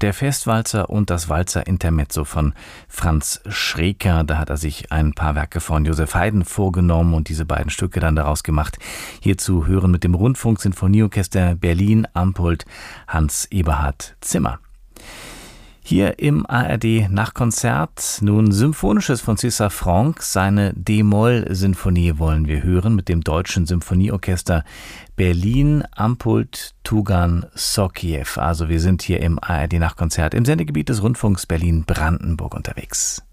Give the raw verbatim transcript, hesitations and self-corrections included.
Der Festwalzer und das Walzer-Intermezzo von Franz Schreker. Da hat er sich ein paar Werke von Joseph Haydn vorgenommen und diese beiden Stücke dann daraus gemacht. Hier zu hören mit dem Rundfunk-Sinfonieorchester Berlin am Pult Hans Eberhard Zimmer. Hier im A R D-Nachtkonzert nun Symphonisches von César Franck. Seine D-Moll-Sinfonie wollen wir hören mit dem Deutschen Symphonieorchester Berlin am Pult Tugan Sokiew. Also wir sind hier im A R D-Nachtkonzert im Sendegebiet des Rundfunks Berlin-Brandenburg unterwegs.